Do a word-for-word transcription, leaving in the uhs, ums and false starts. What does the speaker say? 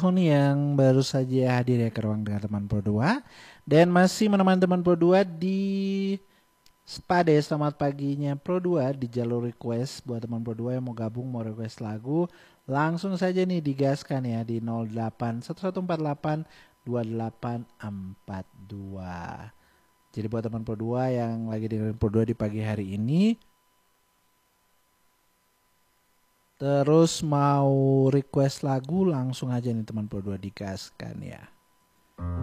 Huni yang baru saja hadir ya ke ruang dengan teman Pro dua dan masih menemani teman Pro dua di Spade. Selamat paginya Pro dua di jalur request. Buat teman Pro dua yang mau gabung, mau request lagu, langsung saja nih digaskan ya di nol delapan satu satu empat delapan dua delapan empat dua. Jadi buat teman Pro dua yang lagi dengerin Pro dua di pagi hari ini, terus mau request lagu, langsung aja nih teman Pro dua digaskan ya.